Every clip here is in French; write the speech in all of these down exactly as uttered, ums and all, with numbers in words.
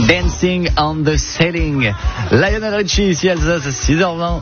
Dancing on the Ceiling. Lionel Richie, ici Alsace, six heures vingt.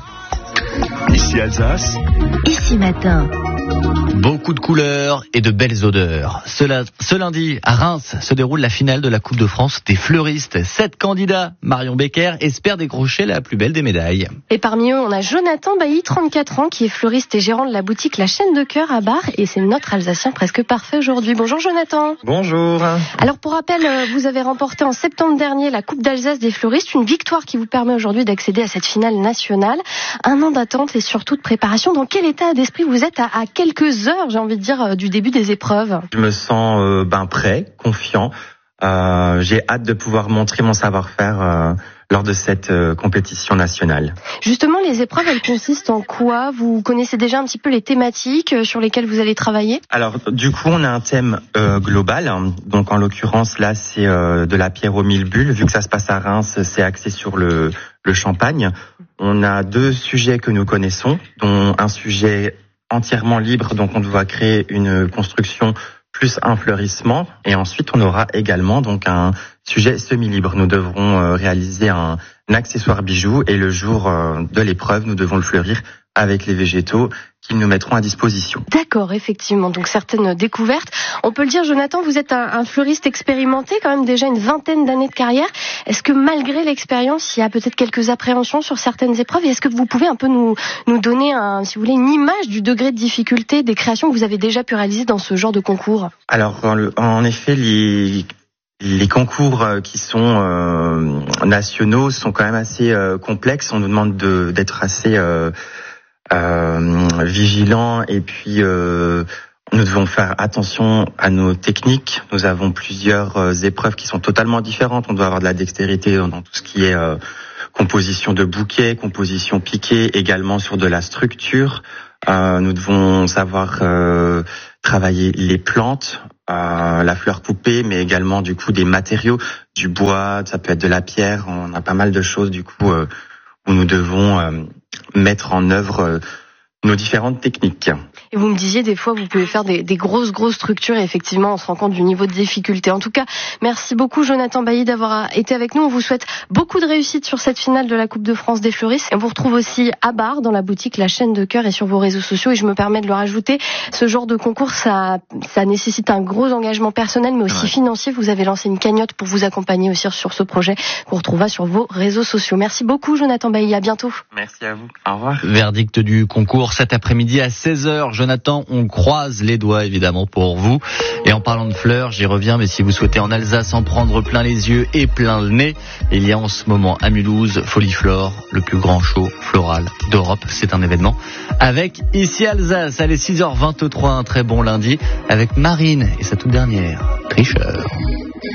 Ici Alsace. Ici matin. Beaucoup de couleurs et de belles odeurs. Ce, la, ce lundi, à Reims, se déroule la finale de la Coupe de France des fleuristes. Sept candidats, Marion Becker, espère décrocher la plus belle des médailles. Et parmi eux, on a Jonathan Bailly, trente-quatre ans, qui est fleuriste et gérant de la boutique La Chaîne de Cœur à Bar. Et c'est notre Alsacien presque parfait aujourd'hui. Bonjour Jonathan. Bonjour. Alors pour rappel, vous avez remporté en septembre dernier la Coupe d'Alsace des fleuristes, une victoire qui vous permet aujourd'hui d'accéder à cette finale nationale. Un an d'attente et surtout de préparation. Dans quel état d'esprit vous êtes à, à quelques heures, j'ai envie de dire, du début des épreuves? Je me sens euh, ben prêt, confiant. Euh, j'ai hâte de pouvoir montrer mon savoir-faire euh, lors de cette euh, compétition nationale. Justement, les épreuves, elles consistent en quoi? Vous connaissez déjà un petit peu les thématiques sur lesquelles vous allez travailler? Alors, du coup, on a un thème euh, global. Donc, en l'occurrence, là, c'est euh, de la pierre aux mille bulles. Vu que ça se passe à Reims, c'est axé sur le, le champagne. On a deux sujets que nous connaissons, dont un sujet entièrement libre, donc on doit créer une construction plus un fleurissement, et ensuite on aura également donc un sujet semi-libre. Nous devrons euh, réaliser un, un accessoire bijou, et le jour euh, de l'épreuve, nous devons le fleurir avec les végétaux qu'ils nous mettront à disposition. D'accord, effectivement, donc certaines découvertes. On peut le dire, Jonathan, vous êtes un, un fleuriste expérimenté, quand même déjà une vingtaine d'années de carrière. Est-ce que malgré l'expérience, il y a peut-être quelques appréhensions sur certaines épreuves, et est-ce que vous pouvez un peu nous, nous donner, un, si vous voulez, une image du degré de difficulté des créations que vous avez déjà pu réaliser dans ce genre de concours? Alors, en effet, les... Les concours qui sont euh, nationaux sont quand même assez euh, complexes. On nous demande de, d'être assez euh, euh, vigilants, et puis euh, nous devons faire attention à nos techniques. Nous avons plusieurs euh, épreuves qui sont totalement différentes. On doit avoir de la dextérité dans tout ce qui est euh, composition de bouquets, composition piquée, également sur de la structure. Euh, nous devons savoir euh, travailler les plantes, euh, la fleur coupée, mais également du coup des matériaux, du bois, ça peut être de la pierre. On a pas mal de choses du coup euh, où nous devons euh, mettre en œuvre euh, nos différentes techniques. Et vous me disiez, des fois, vous pouvez faire des, des grosses, grosses structures, et effectivement, on se rend compte du niveau de difficulté. En tout cas, merci beaucoup, Jonathan Bailly, d'avoir été avec nous. On vous souhaite beaucoup de réussite sur cette finale de la Coupe de France des fleuristes. Et on vous retrouve aussi à Bar, dans la boutique La Chaîne de Cœur, et sur vos réseaux sociaux. Et je me permets de le rajouter, ce genre de concours, ça, ça nécessite un gros engagement personnel, mais aussi ouais. financier. Vous avez lancé une cagnotte pour vous accompagner aussi sur ce projet, qu'on retrouvera sur vos réseaux sociaux. Merci beaucoup, Jonathan Bailly. À bientôt. Merci à vous. Au revoir. Verdict du concours cet après-midi à seize heures. Jonathan, on croise les doigts évidemment pour vous. Et en parlant de fleurs, j'y reviens, mais si vous souhaitez en Alsace en prendre plein les yeux et plein le nez, il y a en ce moment à Mulhouse Foliflore, le plus grand show floral d'Europe. C'est un événement avec Ici Alsace. Allez, six heures vingt-trois, un très bon lundi avec Marine et sa toute dernière Tricheur.